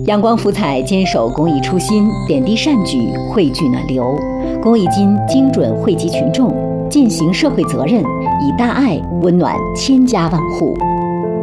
阳光福彩坚守公益初心，点滴善举，汇聚暖流。公益金精准惠及群众，践行社会责任，以大爱温暖千家万户。